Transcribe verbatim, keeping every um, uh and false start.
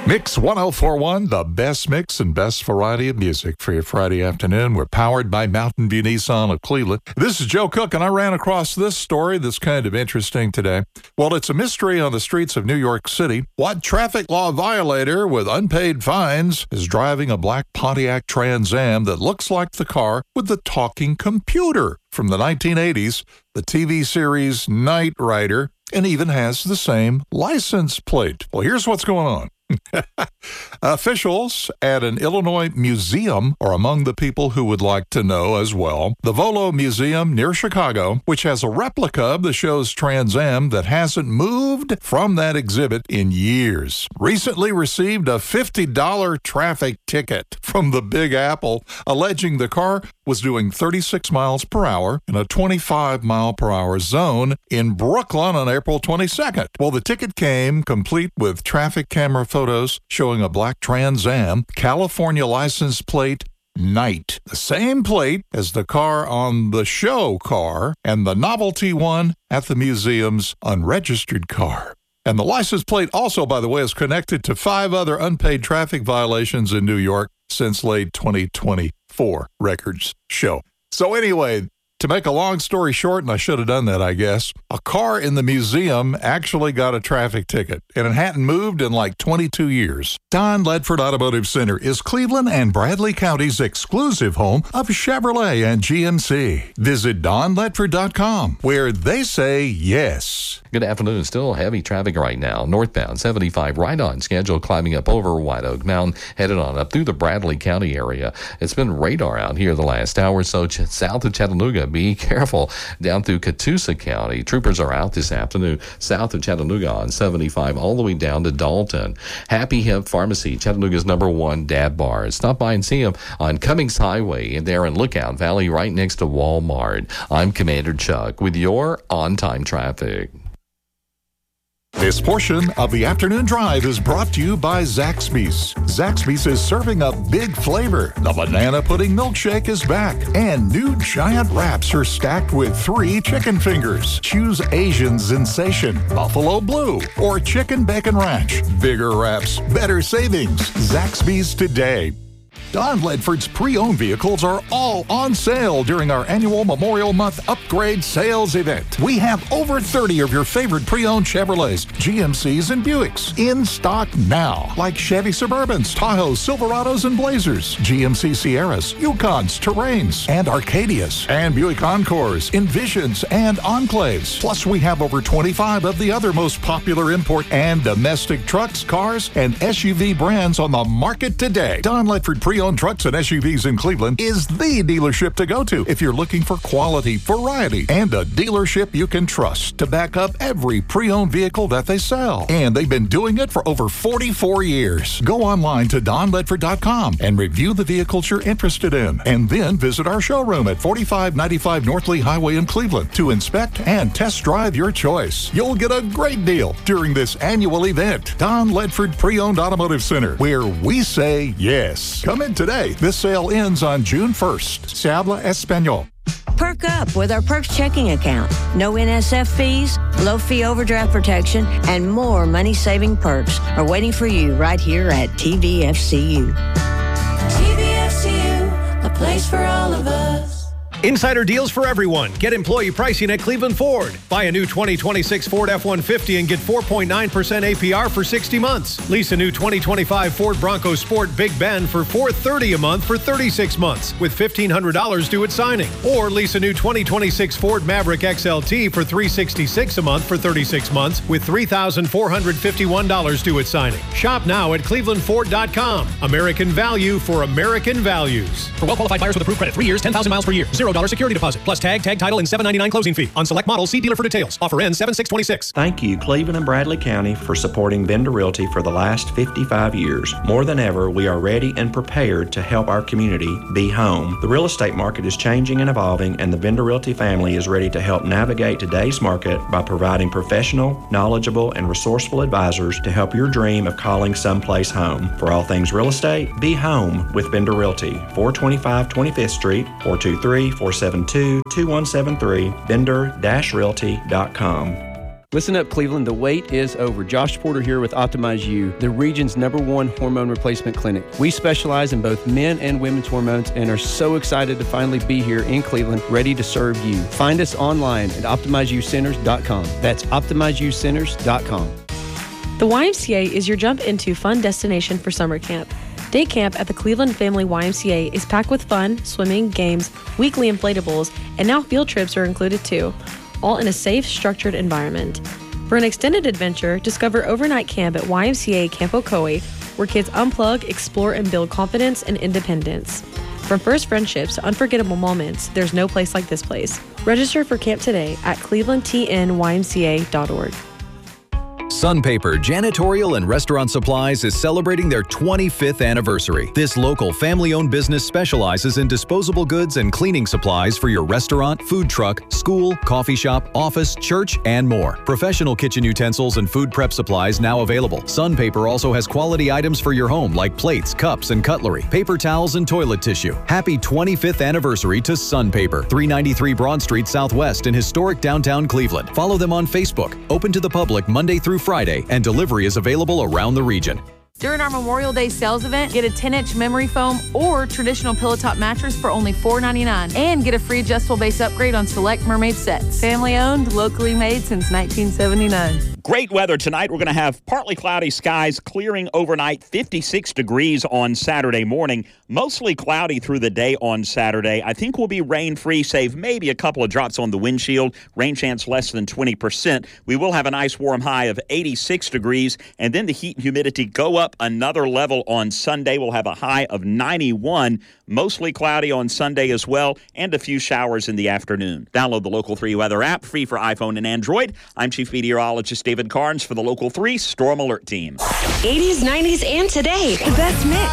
Mix one oh four point one, the best mix and best variety of music for your Friday afternoon. We're powered by Mountain View Nissan of Cleveland. This is Joe Cook, and I ran across this story that's kind of interesting today. Well, it's a mystery on the streets of New York City. What traffic law violator with unpaid fines is driving a black Pontiac Trans Am that looks like the car with the talking computer from the nineteen eighties, the T V series Knight Rider, and even has the same license plate? Well, here's what's going on. Officials at an Illinois museum are among the people who would like to know as well. The Volo Museum near Chicago, which has a replica of the show's Trans Am that hasn't moved from that exhibit in years, recently received a fifty dollars traffic ticket from the Big Apple, alleging the car was doing thirty-six miles per hour in a twenty-five mile per hour zone in Brooklyn on April twenty-second. Well, the ticket came complete with traffic camera photos showing a black Trans Am, California license plate Knight, the same plate as the car on the show car and the novelty one at the museum's unregistered car. And the license plate also, by the way, is connected to five other unpaid traffic violations in New York since late twenty twenty-four, records show. So anyway, to make a long story short, and I should have done that, I guess, a car in the museum actually got a traffic ticket, and it hadn't moved in like twenty-two years. Don Ledford Automotive Center is Cleveland and Bradley County's exclusive home of Chevrolet and G M C. Visit don ledford dot com, where they say yes. Good afternoon. Still heavy traffic right now. Northbound seventy-five right on schedule, climbing up over White Oak Mountain, headed on up through the Bradley County area. It's been radar out here the last hour or so. Ch- south of Chattanooga, be careful. Down through Catoosa County. Troopers are out this afternoon. South of Chattanooga on seventy-five, all the way down to Dalton. Happy Hemp Pharmacy, Chattanooga's number one dab bar. Stop by and see them on Cummings Highway and there in Lookout Valley right next to Walmart. I'm Commander Chuck with your on-time traffic. This portion of the afternoon drive is brought to you by Zaxby's. Zaxby's is serving up big flavor. The banana pudding milkshake is back, and new giant wraps are stacked with three chicken fingers. Choose Asian Sensation, Buffalo Blue, or Chicken Bacon Ranch. Bigger wraps, better savings. Zaxby's today. Don Ledford's pre-owned vehicles are all on sale during our annual Memorial Month Upgrade Sales Event. We have over thirty of your favorite pre-owned Chevrolets, G M Cs, and Buicks in stock now, like Chevy Suburbans, Tahoes, Silverados, and Blazers, G M C Sierras, Yukons, Terrains, and Arcadias, and Buick Encores, Envisions, and Enclaves. Plus, we have over twenty-five of the other most popular import and domestic trucks, cars, and S U V brands on the market today. Don Ledford Pre Pre-owned trucks and S U Vs in Cleveland is the dealership to go to if you're looking for quality, variety, and a dealership you can trust to back up every pre-owned vehicle that they sell. And they've been doing it for over forty-four years. Go online to don ledford dot com and review the vehicles you're interested in. And then visit our showroom at forty-five ninety-five North Lee Highway in Cleveland to inspect and test drive your choice. You'll get a great deal during this annual event. Don Ledford Pre-Owned Automotive Center, where we say yes. Come in today. This sale ends on June first. Se habla español. Perk up with our Perks checking account. No N S F fees, low fee overdraft protection, and more money-saving perks are waiting for you right here at T V F C U. T V F C U, a place for all of us. Insider deals for everyone. Get employee pricing at Cleveland Ford. Buy a new twenty twenty-six Ford F one fifty and get four point nine percent A P R for sixty months. Lease a new twenty twenty-five Ford Bronco Sport Big Bend for four hundred thirty dollars a month for thirty-six months with fifteen hundred dollars due at signing. Or lease a new twenty twenty-six Ford Maverick X L T for three hundred sixty-six dollars a month for thirty-six months with three thousand four hundred fifty-one dollars due at signing. Shop now at cleveland ford dot com. American value for American values. For well-qualified buyers with approved credit, three years, ten thousand miles per year. Zero dollars security deposit, plus tag, tag title, and seven ninety-nine closing fee. On select models, see dealer for details. Offer ends seven six twenty-six. Thank you, Cleveland and Bradley County, for supporting Vendor Realty for the last fifty-five years. More than ever, we are ready and prepared to help our community be home. The real estate market is changing and evolving, and the Vendor Realty family is ready to help navigate today's market by providing professional, knowledgeable, and resourceful advisors to help your dream of calling someplace home. For all things real estate, be home with Vendor Realty. four twenty-five twenty-fifth Street, four two three, four seven two, two one seven three, vendor dash realty dot com. Listen up, Cleveland. The wait is over. Josh Porter here with Optimize You, the region's number one hormone replacement clinic. We specialize in both men and women's hormones and are so excited to finally be here in Cleveland, ready to serve you. Find us online at optimize you centers dot com. That's optimize you centers dot com. The Y M C A is your jump into fun destination for summer camp. Day camp at the Cleveland Family Y M C A is packed with fun, swimming, games, weekly inflatables, and now field trips are included too, all in a safe, structured environment. For an extended adventure, discover overnight camp at Y M C A Camp Ocoee, where kids unplug, explore, and build confidence and independence. From first friendships to unforgettable moments, there's no place like this place. Register for camp today at cleveland t n y m c a dot org. Sunpaper Janitorial and Restaurant Supplies is celebrating their twenty-fifth anniversary. This local family-owned business specializes in disposable goods and cleaning supplies for your restaurant, food truck, school, coffee shop, office, church, and more. Professional kitchen utensils and food prep supplies now available. Sunpaper also has quality items for your home like plates, cups, and cutlery, paper towels, and toilet tissue. Happy twenty-fifth anniversary to Sunpaper, three ninety-three Broad Street Southwest in historic downtown Cleveland. Follow them on Facebook. Open to the public Monday through Friday, and delivery is available around the region. During our Memorial Day sales event, get a ten-inch memory foam or traditional pillow top mattress for only four ninety-nine, and get a free adjustable base upgrade on select Mermaid sets. Family owned, locally made since nineteen seventy-nine. Great weather tonight. We're going to have partly cloudy skies clearing overnight, fifty-six degrees on Saturday morning. Mostly cloudy through the day on Saturday. I think we'll be rain-free, save maybe a couple of drops on the windshield. Rain chance less than twenty percent. We will have a nice warm high of eighty-six degrees, and then the heat and humidity go up another level on Sunday. We'll have a high of ninety-one. Mostly cloudy on Sunday as well, and a few showers in the afternoon. Download the Local three Weather app, free for iPhone and Android. I'm Chief Meteorologist David Carnes for the Local three Storm Alert Team. eighties, nineties, and today. The best mix.